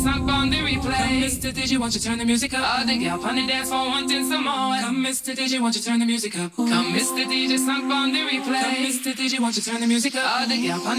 Sunk on the replay. Come, Mr. DJ, won't you turn the music up? All the gal on the dance floor wanting some more. Come, Mr. DJ, won't you turn the music up? Come, Mr. DJ, sunk on the replay. Come, Mr. DJ, won't you turn the music up? All the gal on the